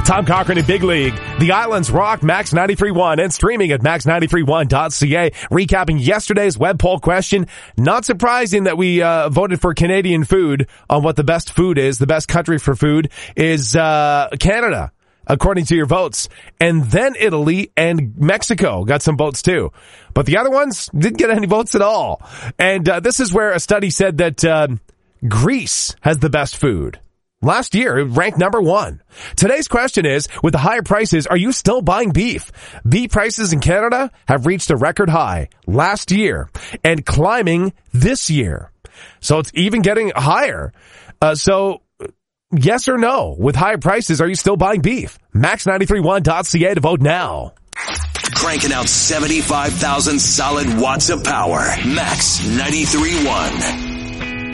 Tom Cochran in Big League. The Islands rock Max 93.1 and streaming at max931.ca. Recapping yesterday's web poll question. Not surprising that we voted for Canadian food on what the best food is. The best country for food is Canada, according to your votes. And then Italy and Mexico got some votes too. But the other ones didn't get any votes at all. And this is where a study said that Greece has the best food. Last year, it ranked number 1. Today's question is, with the higher prices, are you still buying beef? Beef prices in Canada have reached a record high last year and climbing this year. So it's even getting higher. So yes or no, with higher prices, are you still buying beef? Max931.ca to vote now. Cranking out 75,000 solid watts of power. Max 93.1.